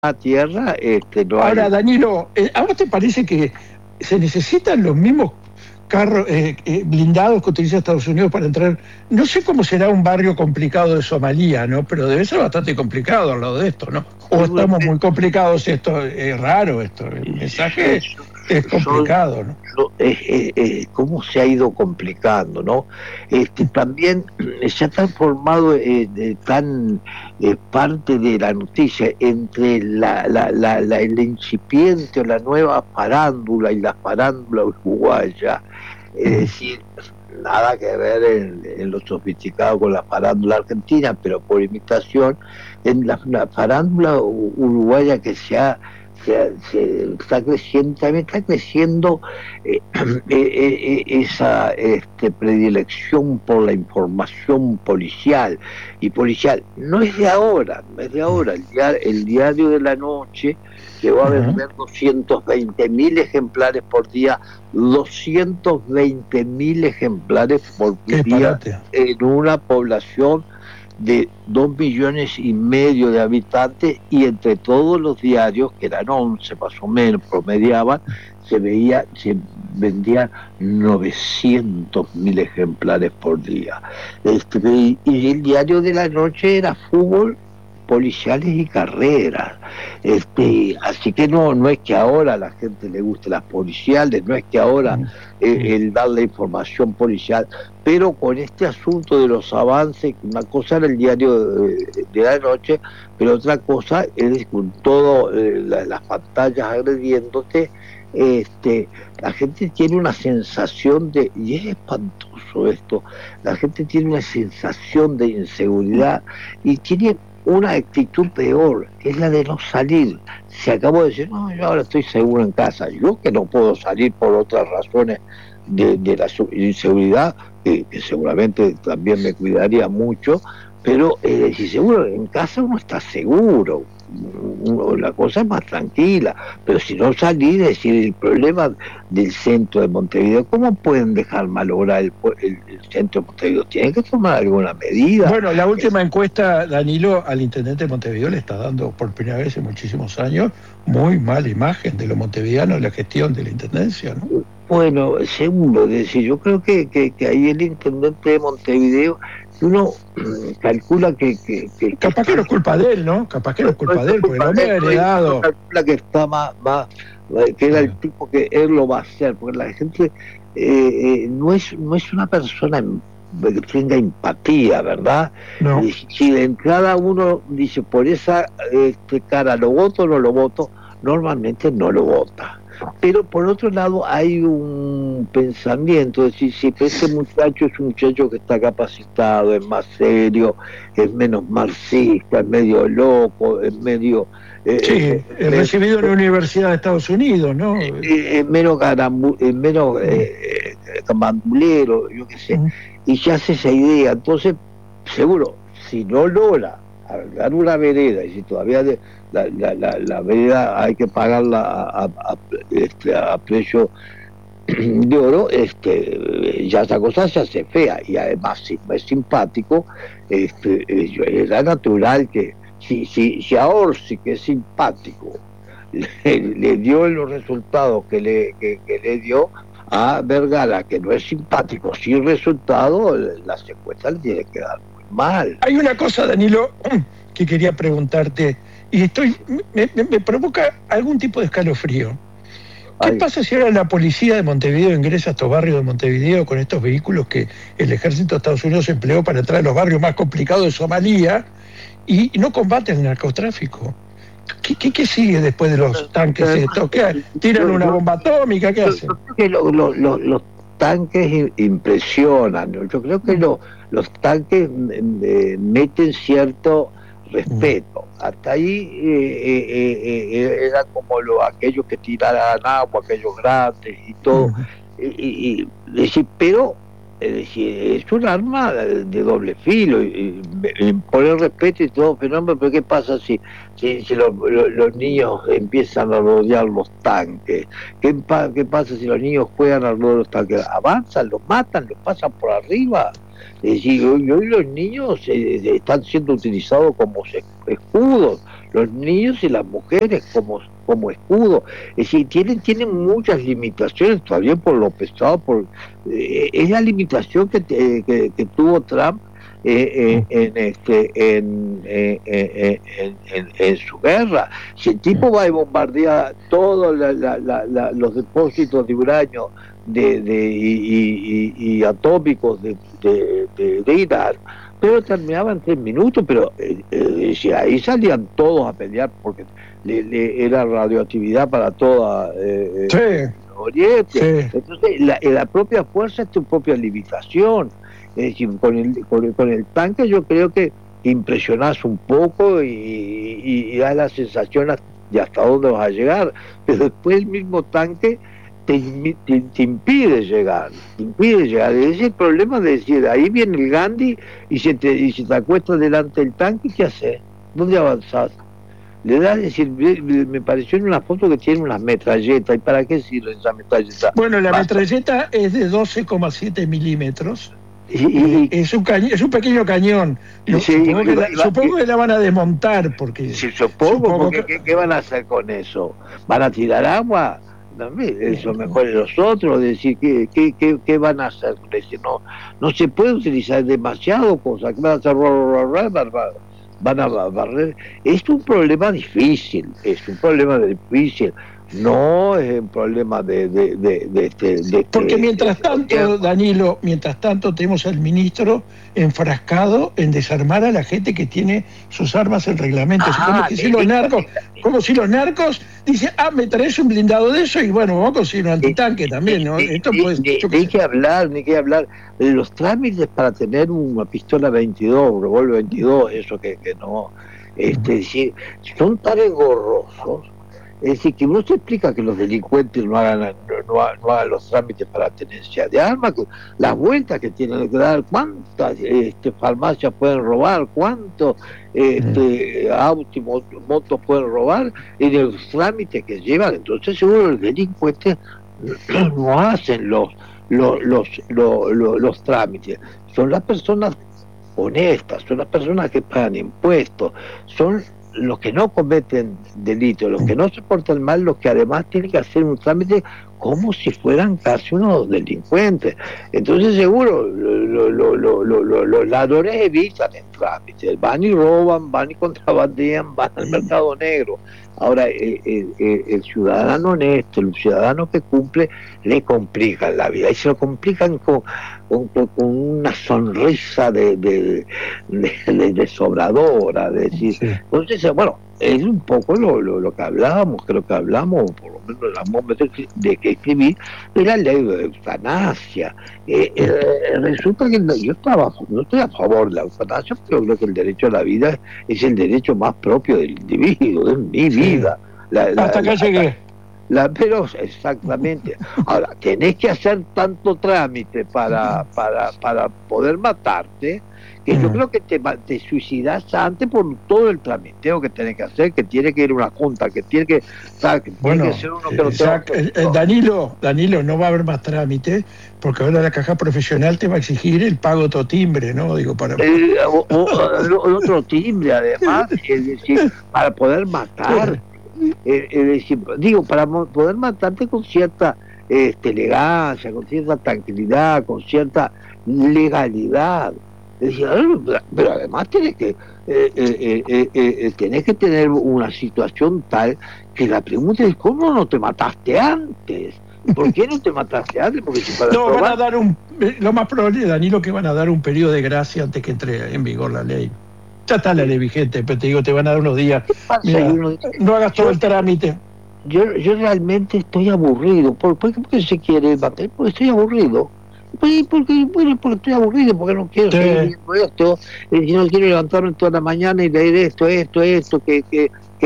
a tierra, no Ahora, hay. Danilo, ¿a vos te parece que se necesitan los mismos carros blindados que utiliza Estados Unidos para entrar? No sé cómo será un barrio complicado de Somalia, ¿no? Pero debe ser bastante complicado al lado de esto, ¿no? O estamos muy Seguramente complicados, esto es raro esto, el mensaje es son, complicado, ¿no? cómo se ha ido complicando, ¿no? También se ha transformado tan parte de la noticia entre el incipiente o la nueva farándula y la farándula uruguaya, es decir, nada que ver en lo sofisticado con la farándula argentina, pero por imitación, en la farándula uruguaya que se está creciendo, también está creciendo esa predilección por la información policial. Y policial no es de ahora, no es de ahora. El diario de la noche llegó a vender 220.000 ejemplares por día, 220.000 ejemplares por día en una población de 2,5 millones de habitantes, y entre todos los diarios, que eran 11 más o menos, promediaban, se vendían 900.000 ejemplares por día. Y el diario de la noche era fútbol, policiales y carreras. Así que no es que ahora a la gente le guste las policiales, no es que ahora el darle información policial, pero con este asunto de los avances, una cosa era el diario de la noche, pero otra cosa es con todo las pantallas agrediéndote. La gente tiene una sensación y es espantoso esto, la gente tiene una sensación de inseguridad y tiene una actitud peor, es la de no salir. Se acabó de decir, no, yo ahora estoy seguro en casa. Yo que no puedo salir por otras razones de la inseguridad, que seguramente también me cuidaría mucho, pero si seguro en casa uno está seguro, la cosa es más tranquila, pero si no salir, es decir, el problema del centro de Montevideo, ¿cómo pueden dejar malograr el centro de Montevideo? Tienen que tomar alguna medida. Bueno, la última encuesta, Danilo, al intendente de Montevideo le está dando por primera vez en muchísimos años muy mala imagen de los montevideanos, la gestión de la intendencia, ¿no? Bueno, seguro, es decir, yo creo que ahí el intendente de Montevideo, uno calcula que capaz que no es culpa de él, ¿no? Capaz que no es culpa de él, porque el hombre ha heredado. Uno calcula que está más que era el tipo que él lo va a hacer, porque la gente no es una persona que tenga empatía, ¿verdad? No. Si de entrada uno dice, por esa cara lo voto o no lo voto, normalmente no lo vota. Pero por otro lado hay un pensamiento, es decir, si este muchacho es un muchacho que está capacitado, es más serio, es menos marxista, es medio loco, es medio... recibido en la Universidad de Estados Unidos, ¿no? Es menos camambulero, yo qué sé, y se hace esa idea. Entonces, seguro, si no logra dar una vereda, y si todavía la vereda hay que pagarla a precio de oro, ya esa cosa se hace fea, y además si no es simpático, era natural que si a Orsi, que es simpático, le dio los resultados que le dio, a Vergara, que no es simpático, sin resultado, la encuestas le tiene que dar muy mal. Hay una cosa, Danilo, que quería preguntarte, y me provoca algún tipo de escalofrío. ¿Qué pasa si ahora la policía de Montevideo ingresa a estos barrios de Montevideo con estos vehículos que el ejército de Estados Unidos empleó para entrar a los barrios más complicados de Somalia y no combaten el narcotráfico? ¿Qué sigue después de los tanques estos? ¿Qué tiran una bomba atómica? ¿Qué hacen? Yo creo que los tanques impresionan, ¿no? Yo creo que los tanques meten cierto respeto. Hasta ahí eran como aquellos que tiraran agua, aquellos grandes y todo. Pero es un arma de doble filo, y poner respeto y todo fenómeno, pero ¿qué pasa si los niños empiezan a rodear los tanques? ¿Qué pasa si los niños juegan alrededor de los tanques? ¿Avanzan, los matan, los pasan por arriba? Es decir, hoy los niños están siendo utilizados como escudos, los niños y las mujeres como escudo. Es decir, tienen muchas limitaciones todavía por lo pesado, es la limitación que tuvo Trump en su guerra. Si el tipo va y bombardea todos los depósitos de uranio y atómicos de Irán, pero terminaba en 3 minutos, pero ahí salían todos a pelear porque era radioactividad para toda Oriente. Sí. Entonces la propia fuerza es tu propia limitación. Es decir, con el tanque yo creo que impresionás un poco y da la sensación de hasta dónde vas a llegar, pero después el mismo tanque te impide llegar, Ese es el problema de decir, ahí viene el Gandhi y se te acuesta delante del tanque, ¿qué haces? ¿Dónde avanzás? Le da, es decir, me pareció en una foto que tiene unas metralletas. ¿Y para qué sirve esa metralleta? Bueno, la metralleta es de 12,7 milímetros. Es un pequeño cañón. Sí, supongo que la van a desmontar porque... Sí, supongo porque ¿qué van a hacer con eso? ¿Van a tirar agua? Eso mejor de los otros, decir ¿qué van a hacer? Decir, no se puede utilizar demasiado cosas, van a hacer van a barrer. Es un problema difícil, no es un problema porque mientras tanto, Danilo, tenemos al ministro enfrascado en desarmar a la gente que tiene sus armas en reglamento. Como si los narcos dicen, me traes un blindado de eso y bueno, vamos a conseguir un antitanque también, ¿no? Esto puede ni que hablar de los trámites para tener una pistola 22, un revólver 22, eso que no, decir, son tan engorrosos. Es decir, que no se explica que los delincuentes no hagan los trámites para tenencia de armas, las vueltas que tienen que dar, cuántas farmacias pueden robar, cuántos autos y motos pueden robar, en los trámites que llevan. Entonces seguro los delincuentes no hacen los trámites. Son las personas honestas, son las personas que pagan impuestos, son los que no cometen delitos, los que no se portan mal, los que además tienen que hacer un trámite como si fueran casi unos delincuentes. Entonces seguro los ladrones evitan el trámite, van y roban, van y contrabandean, van al mercado negro. Ahora el ciudadano honesto, el ciudadano que cumple, le complican la vida y se lo complican con una sonrisa de sobradora, de decir. Sí. Entonces, bueno, es un poco lo que hablábamos, creo que hablamos, por lo menos en el momento de que escribí, de la ley de eutanasia. Resulta que yo no estoy a favor de la eutanasia, pero creo que el derecho a la vida es el derecho más propio del individuo, de mi vida. Hasta acá llegué. Pero exactamente. Ahora, tenés que hacer tanto trámite para poder matarte, que yo creo que te suicidas antes por todo el tramiteo que tenés que hacer, que tiene que ir a una junta, que tiene que ser uno que lo tenga. Danilo, no va a haber más trámite, porque ahora la caja profesional te va a exigir el pago otro timbre, ¿no? Digo, para... otro timbre, además, es decir, para poder matar. Para poder matarte con cierta elegancia, con cierta tranquilidad, con cierta legalidad. Es decir, pero además tenés que tener una situación tal que la pregunta es ¿cómo no te mataste antes? ¿Por qué no te mataste antes? Porque si para van a dar lo más probable, Danilo, que van a dar un periodo de gracia antes que entre en vigor la ley. Ya está la ley vigente, pero te digo, te van a dar unos días. Mira, no hagas todo el trámite. Yo realmente estoy aburrido. ¿Por qué se quiere matar? Porque estoy aburrido. Porque estoy aburrido, porque no quiero seguir viendo esto. No quiero levantarme toda la mañana y leer esto, que